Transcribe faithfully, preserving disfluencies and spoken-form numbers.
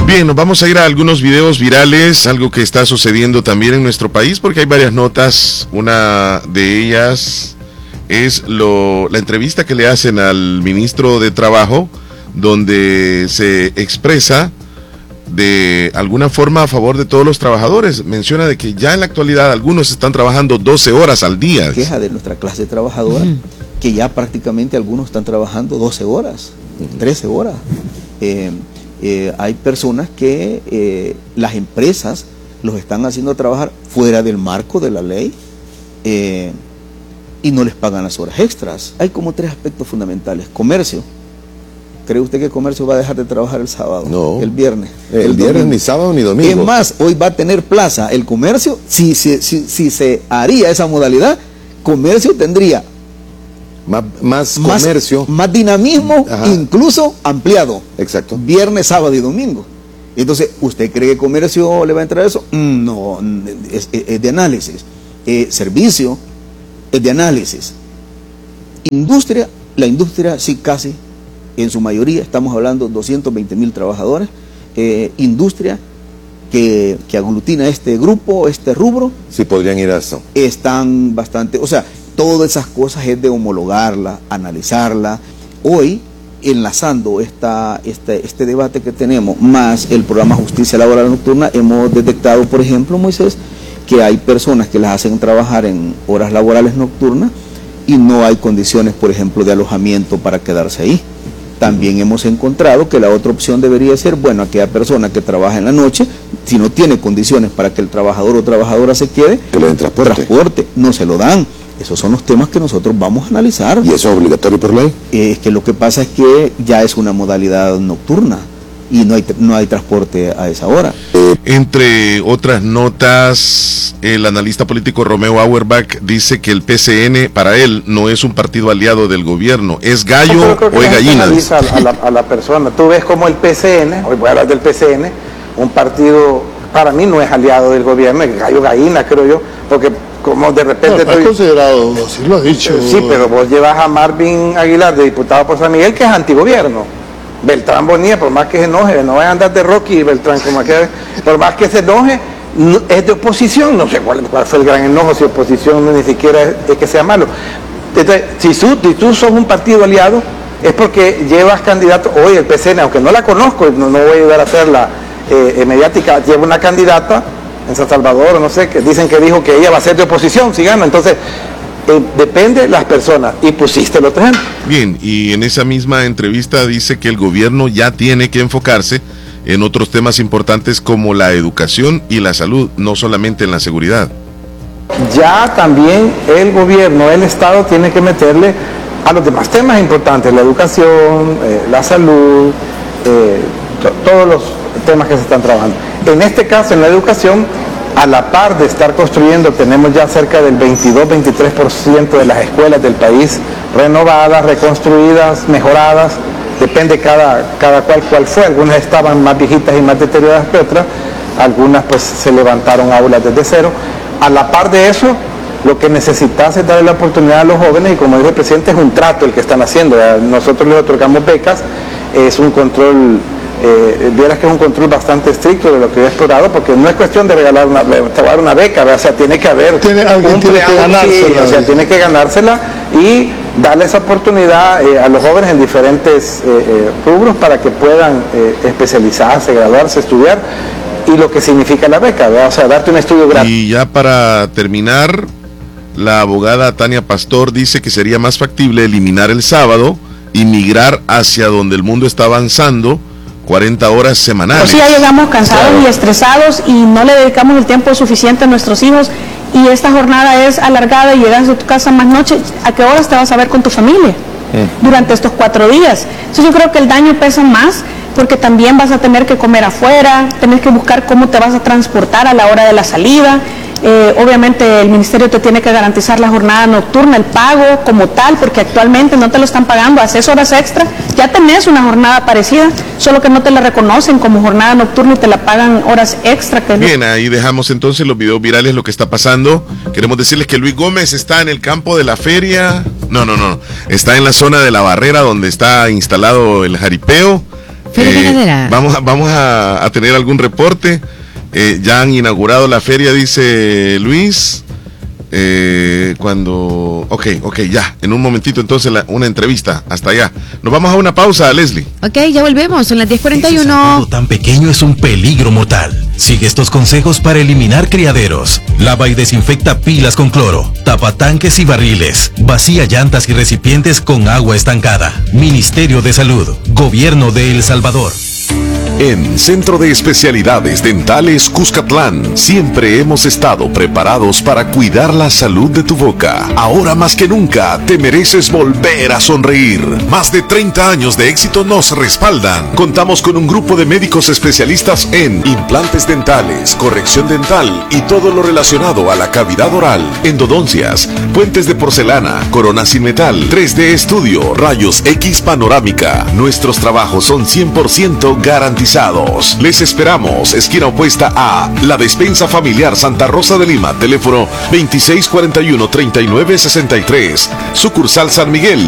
Bien, nos vamos a ir a algunos videos virales, algo que está sucediendo también en nuestro país, porque hay varias notas. Una de ellas es lo, la entrevista que le hacen al ministro de Trabajo, donde se expresa de alguna forma a favor de todos los trabajadores. Menciona de que ya en la actualidad algunos están trabajando doce horas al día. Queja de nuestra clase trabajadora, uh-huh. que ya prácticamente algunos están trabajando doce horas, uh-huh. trece horas. Eh, eh, hay personas que eh, las empresas los están haciendo trabajar fuera del marco de la ley eh, y no les pagan las horas extras. Hay como tres aspectos fundamentales. Comercio. ¿Cree usted que el comercio va a dejar de trabajar el sábado? No. El viernes. El, el viernes domingo. Ni sábado ni domingo. Es más, hoy va a tener plaza el comercio. Si, si, si, si se haría esa modalidad, comercio tendría más, más comercio. Más, más dinamismo, ajá. incluso ampliado. Exacto. Viernes, sábado y domingo. Entonces, ¿usted cree que comercio le va a entrar eso? No, es, es de análisis. Eh, servicio es de análisis. Industria, la industria sí casi... en su mayoría, estamos hablando de doscientos veinte mil trabajadores, eh, industria que, que aglutina este grupo, este rubro. Sí, podrían ir a eso. Están bastante, o sea, todas esas cosas es de homologarla, analizarla. Hoy, enlazando esta, este, este debate que tenemos, más el programa Justicia Laboral Nocturna, hemos detectado, por ejemplo, Moisés, que hay personas que las hacen trabajar en horas laborales nocturnas y no hay condiciones, por ejemplo, de alojamiento para quedarse ahí. También hemos encontrado que la otra opción debería ser, bueno, aquella persona que trabaja en la noche, si no tiene condiciones para que el trabajador o trabajadora se quede, que le den transporte. transporte, no se lo dan. Esos son los temas que nosotros vamos a analizar. ¿Y eso es obligatorio por ley? Eh, es que lo que pasa es que ya es una modalidad nocturna y no hay, no hay transporte a esa hora. Entre otras notas, el analista político Romeo Auerbach dice que el P C N para él no es un partido aliado del gobierno, es gallo o es gallina. Analiza a, la, a la persona. Tú ves como el P C N, hoy voy a hablar del P C N, un partido para mí no es aliado del gobierno, es gallo gallina, creo yo, porque como de repente... No, estoy considerado, sí lo ha dicho. Sí, pero vos llevas a Marvin Aguilar, de diputado por San Miguel, que es antigobierno. Beltrán Bonilla, por más que se enoje, no vaya a andar de Rocky Beltrán, como que, por más que se enoje, no, es de oposición, no sé cuál, cuál fue el gran enojo, si oposición no, ni siquiera es, es que sea malo. Entonces, si tú, si tú sos un partido aliado, es porque llevas candidato, hoy el P C N, aunque no la conozco, no, no voy a ayudar a hacerla eh, mediática, lleva una candidata en San Salvador, o no sé, que dicen que dijo que ella va a ser de oposición, si gana, entonces... Eh, depende de las personas, y pusiste el otro ejemplo. Bien, y en esa misma entrevista dice que el gobierno ya tiene que enfocarse en otros temas importantes como la educación y la salud, no solamente en la seguridad. Ya también el gobierno, el Estado tiene que meterle a los demás temas importantes, la educación, eh, la salud, eh, to todos los temas que se están trabajando. En este caso, en la educación, a la par de estar construyendo, tenemos ya cerca del veintidós, veintitrés por ciento de las escuelas del país renovadas, reconstruidas, mejoradas, depende cada, cada cual cuál fue, algunas estaban más viejitas y más deterioradas que otras, algunas pues se levantaron aulas desde cero. A la par de eso, lo que necesitas es darle la oportunidad a los jóvenes, y como dijo el presidente, es un trato el que están haciendo. Nosotros les otorgamos becas, es un control... Eh, vieras que es un control bastante estricto de lo que he explorado, porque no es cuestión de regalar una, te dar una beca, o sea, tiene que haber tiene, un tiene que ganársela, o sea, tiene que ganársela y darle esa oportunidad eh, a los jóvenes en diferentes eh, eh, rubros para que puedan eh, especializarse, graduarse, estudiar, y lo que significa la beca, ¿verdad? O sea, darte un estudio gratis. Y ya para terminar, la abogada Tania Pastor dice que sería más factible eliminar el sábado y migrar hacia donde el mundo está avanzando, cuarenta horas semanales. Pues sí, ya llegamos cansados claro. y estresados y no le dedicamos el tiempo suficiente a nuestros hijos, y esta jornada es alargada y llegas a tu casa más noche. ¿A qué horas te vas a ver con tu familia? Mm. Durante estos cuatro días. Entonces yo creo que el daño pesa más, porque también vas a tener que comer afuera, tener que buscar cómo te vas a transportar a la hora de la salida. Eh, obviamente el ministerio te tiene que garantizar la jornada nocturna, el pago como tal, porque actualmente no te lo están pagando, haces horas extra, ya tenés una jornada parecida, solo que no te la reconocen como jornada nocturna y te la pagan horas extra. Que Bien, ahí dejamos entonces los videos virales, lo que está pasando. Queremos decirles que Luis Gómez está en el campo de la feria, no, no, no, está en la zona de la barrera donde está instalado el jaripeo. Feria ganadera. Vamos, a, vamos a, a tener algún reporte. Eh, ya han inaugurado la feria, dice Luis. Eh, cuando... Ok, ok, ya. En un momentito entonces la, una entrevista. Hasta allá. Nos vamos a una pausa, Leslie. Ok, ya volvemos. Son las diez cuarenta y uno. Ese zancudo tan pequeño es un peligro mortal. Sigue estos consejos para eliminar criaderos. Lava y desinfecta pilas con cloro. Tapa tanques y barriles. Vacía llantas y recipientes con agua estancada. Ministerio de Salud. Gobierno de El Salvador. En Centro de Especialidades Dentales Cuscatlán, siempre hemos estado preparados para cuidar la salud de tu boca. Ahora más que nunca, te mereces volver a sonreír. Más de treinta años de éxito nos respaldan. Contamos con un grupo de médicos especialistas en implantes dentales, corrección dental y todo lo relacionado a la cavidad oral, endodoncias, puentes de porcelana, coronas sin metal, tres D estudio, rayos X panorámica. Nuestros trabajos son cien por ciento garantizados. Les esperamos, esquina opuesta a La Despensa Familiar Santa Rosa de Lima, teléfono veintiséis cuarenta y uno, treinta y nueve sesenta y tres, sucursal San Miguel,